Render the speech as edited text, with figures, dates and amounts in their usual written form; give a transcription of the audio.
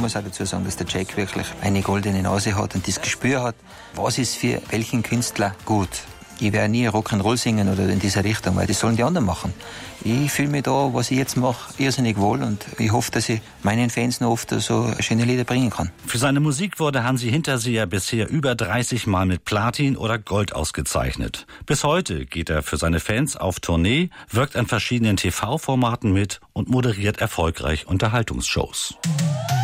muss auch dazu sagen, dass der Jake wirklich eine goldene Nase hat und das Gespür hat, was ist für welchen Künstler gut. Ich werde nie Rock'n'Roll singen oder in dieser Richtung, weil das sollen die anderen machen. Ich fühle mich da, was ich jetzt mache, irrsinnig wohl und ich hoffe, dass ich meinen Fans noch oft so schöne Lieder bringen kann. Für seine Musik wurde Hansi Hinterseher bisher über 30 Mal mit Platin oder Gold ausgezeichnet. Bis heute geht er für seine Fans auf Tournee, wirkt an verschiedenen TV-Formaten mit und moderiert erfolgreich Unterhaltungsshows.